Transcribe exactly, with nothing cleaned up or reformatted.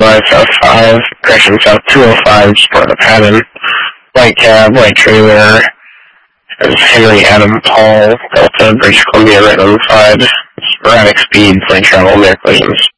five, South five, correction, South two oh five, just part of the pattern. White cab, white trailer, there's Henry Adam Paul, Delta, British Columbia, right on the side, sporadic speed, plane travel, near collisions.